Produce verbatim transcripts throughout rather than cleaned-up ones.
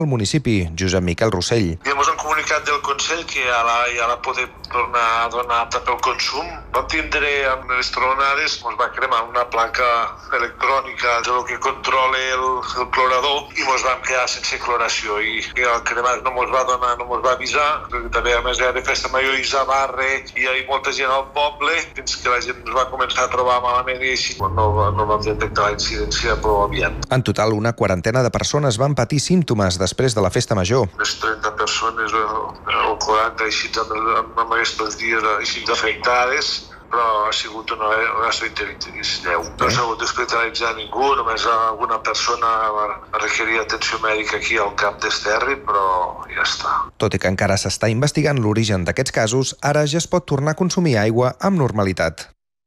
Al municipi, Josep Miquel Rossell. Hemos un comunicat del Consell que ja la, ja la podem tornar a donar apta pel consum. Vam tindre amb les tronades, ens va cremar una placa electrònica del que controla el, el clorador i ens vam quedar sense cloració i, i el cremat no ens va donar, no ens va avisar, perquè també a més era de festa major i Zabarre i hi havia molta gent al poble, fins que la gent ens va començar a trobar malament i així no, no vam detectar la incidència prou aviat. En total, una quarantena de persones van patir símptomes després de la festa major. Unes trenta persones o, o quaranta així amb, amb aquests dies així afectades, però ha sigut una gastroenteritis lleu. No s'ha hagut d'hospitalitzar ningú, només alguna persona va requerir atenció mèdica aquí al Cap d'Esterri, però ja està. Tot i que encara s'està investigant l'origen d'aquests casos, ara ja es pot tornar a consumir aigua amb normalitat.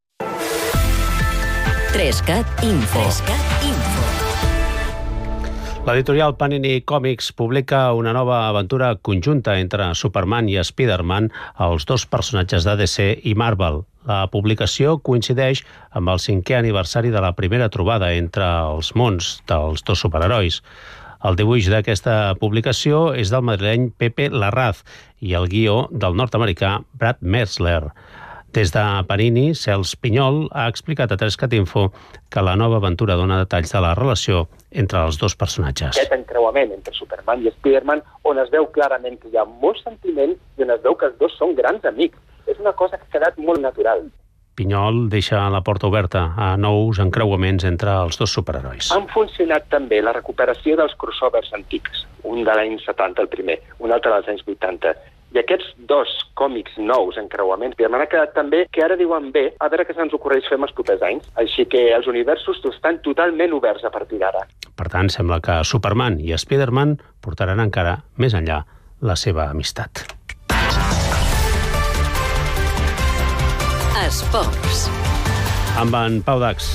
Trescat Info. Trescat Info. L'editorial Panini Comics publica una nova aventura conjunta entre Superman i Spider-Man, els dos personatges de D C i Marvel. La publicació coincideix amb el cinquè aniversari de la primera trobada entre els mons dels dos superherois. El dibuix d'aquesta publicació és del madrileny Pepe Larraz i el guió del nord-americà Brad Meltzer. Des de Panini, Cels Pinyol ha explicat a Trescat Info que la nova aventura dona detalls de la relació entre els dos personatges. Aquest encreuament entre Superman i Spider-Man, on es veu clarament que hi ha molts sentiments i on es veu que els dos són grans amics. És una cosa que ha quedat molt natural. Pinyol deixa la porta oberta a nous encreuaments entre els dos superherois. Han funcionat també la recuperació dels crossovers antics, un de l'any setanta, el primer, un altre dels anys vuitanta. I aquests dos còmics nous, encreuaments, m'ha quedat també que ara diuen bé, a veure què se'ns ocorreix fer en els propers anys. Així que els universos estan totalment oberts a partir d'ara. Per tant, sembla que Superman i Spider-Man portaran encara més enllà la seva amistat. Esports. Amb en Pau Dax.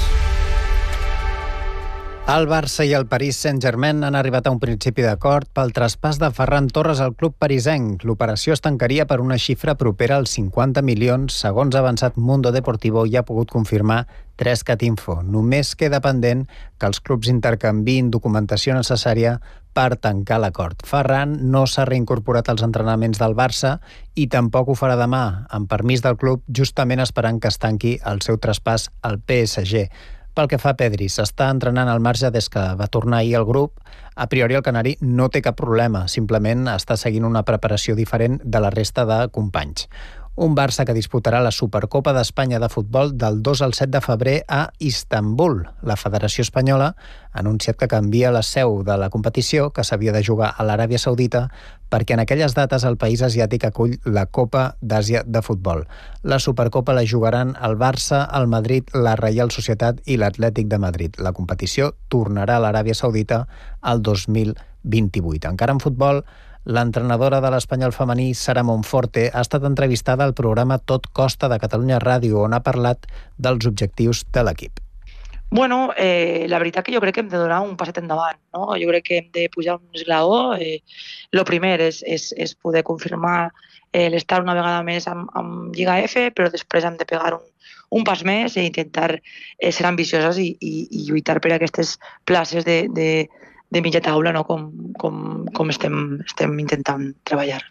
El Barça i el Paris Saint-Germain han arribat a un principi d'acord pel traspàs de Ferran Torres al club parisenc. L'operació es tancaria per una xifra propera als cinquanta milions, segons ha avançat Mundo Deportivo i ha pogut confirmar Trescat Info. Només queda pendent que els clubs intercanviïn documentació necessària per tancar l'acord. Ferran no s'ha reincorporat als entrenaments del Barça i tampoc ho farà demà, amb permís del club, justament esperant que es tanqui el seu traspàs al P S G. Pel que fa a Pedri, s'està entrenant al marge des que va tornar ahir al grup. A priori el canari no té cap problema, simplement està seguint una preparació diferent de la resta de companys. Un Barça que disputarà la Supercopa d'Espanya de futbol del dos al set de febrer a Istanbul. La Federació Espanyola ha anunciat que canvia la seu de la competició, que s'havia de jugar a l'Aràbia Saudita, perquè en aquelles dates el país asiàtic acull la Copa d'Àsia de futbol. La Supercopa la jugaran el Barça, el Madrid, la Reial Societat i l'Atlètic de Madrid. La competició tornarà a l'Aràbia Saudita el dos mil vint-i-vuit. Encara en futbol, l'entrenadora de l'Espanyol femení, Sara Monforte, ha estat entrevistada al programa Tot Costa de Catalunya Ràdio, on ha parlat dels objectius de l'equip. Bueno, eh, la veritat que jo crec que hem de donar un passet endavant, no? Jo crec que hem de pujar un esglaó. Eh, lo primer és, és, és poder confirmar eh, l'estar una vegada més amb, amb Lliga F, però després hem de pegar un, un pas més i intentar eh, ser ambicioses i, i, i lluitar per aquestes places de, de, de mitja taula, no? com, com, com estem, estem intentant treballar.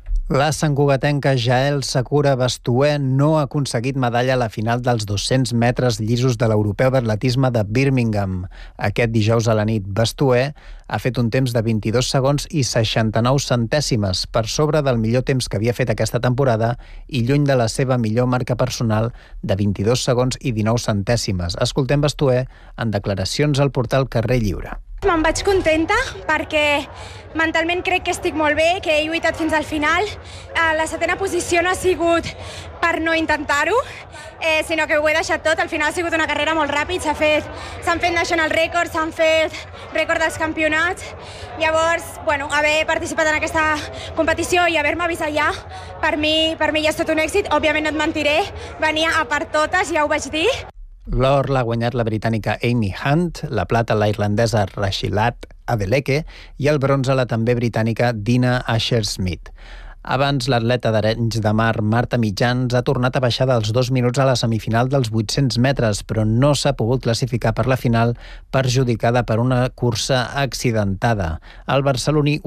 La santcugatenca Jael Sakura Bastué no ha aconseguit medalla a la final dels dos-cents metres llisos de l'Europeu d'Atletisme de Birmingham. Aquest dijous a la nit, Bastué ha fet un temps de vint-i-dos segons i seixanta-nou centèsimes, per sobre del millor temps que havia fet aquesta temporada i lluny de la seva millor marca personal de vint-i-dos segons i dinou centèsimes. Escoltem Bastué en declaracions al portal Carrer Lliure. Me'n vaig contenta perquè mentalment crec que estic molt bé, que he lluitat fins al final. La setena posició no ha sigut per no intentar-ho, eh, sinó que ho he deixat tot. Al final ha sigut una carrera molt ràpida, s'ha fet, s'han fet national records, s'han fet rècord dels campionats. Llavors, bueno, haver participat en aquesta competició i haver-me vist allà, per mi, per mi ja és tot un èxit. Òbviament no et mentiré, venia a per totes, ja ho vaig dir. L'or l'ha guanyat la britànica Amy Hunt, la plata la irlandesa Rashilat Adeleke i el bronze la també britànica Dina Asher-Smith. Abans, l'atleta d'Arenys de Mar, Marta Mitjans, ha tornat a baixar dels dos minuts a la semifinal dels vuit-cents metres, però no s'ha pogut classificar per la final, perjudicada per una cursa accidentada. El barceloní